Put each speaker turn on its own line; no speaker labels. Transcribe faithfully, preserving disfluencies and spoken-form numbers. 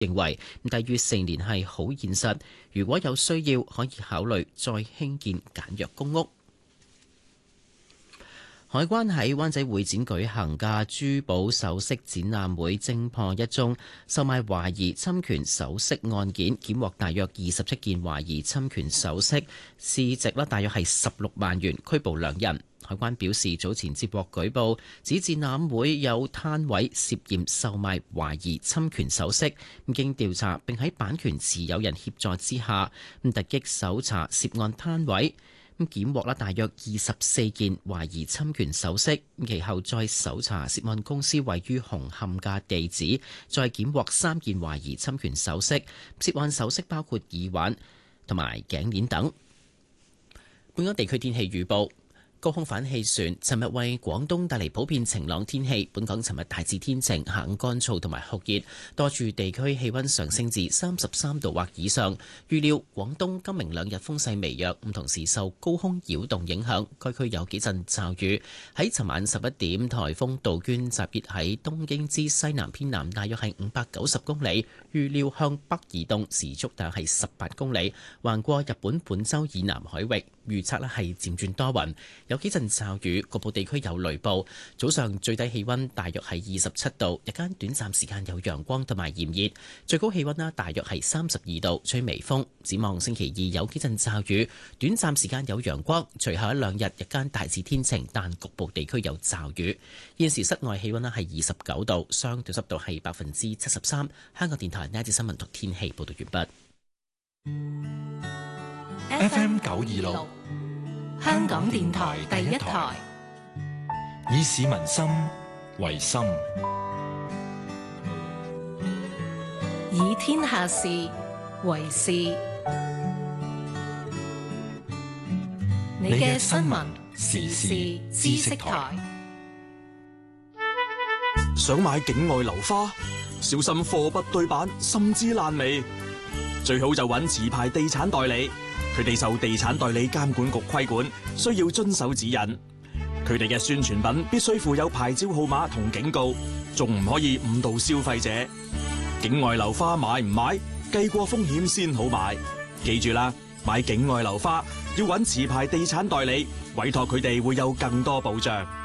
認為低於四年係好現實，如果有需要可以考慮再興建簡約公屋。海關喺灣仔會展舉行嘅珠寶首飾展覽會偵破一宗售賣懷疑侵權首飾案件，檢獲大約二十七件懷疑侵權首飾，市值咧大約係十六萬元，拘捕兩人。海關表示，早前接獲舉報，指展覽會有攤位涉嫌售賣懷疑侵權首飾，經調查並喺版權持有人協助之下，咁突擊搜查涉案攤位。咁檢獲啦，大約二十四件懷疑侵權首飾，其後再搜查涉案公司位於紅磡嘅地址，再檢獲三件懷疑侵權首飾。涉案首飾包括耳環同埋頸鏈等。本港地區天氣預報。高空反氣旋尋日為廣東帶嚟普遍晴朗天氣，本港尋日大致天晴，下午乾燥同埋酷熱，多處地區氣溫上升至三十三度或以上。預料廣東今明兩日風勢微弱，咁同時受高空擾動影響，該區有幾陣驟雨。喺尋晚十一點，颱風杜鵑集結喺東京之西南偏南，大約係五百九十公里，預料向北移動，時速大約係十八公里，橫過日本本州以南海域。預測咧係漸轉多雲，有幾陣驟雨，局部地區有雷暴。早上最低氣溫大約係二十七度，日間短暫時間有陽光同埋炎熱，最高氣溫啦大約係三十二度，吹微風。展望星期二有幾陣驟雨，短暫時間有陽光，隨後一兩日日間大致天晴，但局部地區有驟雨。現時室外氣溫啦係二十九度，相對濕度係百分之七十三。香港電台呢一節新聞同天氣報道完畢。
F M 九二六，香港電台第一台，以市民心為心，
以天下事為事。你嘅新聞時事知識台。
想買境外樓花，小心貨不對版，甚至爛尾。最好就揾持牌地產代理。佢哋受地產代理監管局規管，需要遵守指引。佢哋嘅宣傳品必須附有牌照號碼同警告，仲唔可以誤導消費者。境外樓花買唔買，計過風險先好買。記住啦，買境外樓花要揾持牌地產代理，委託佢哋會有更多保障。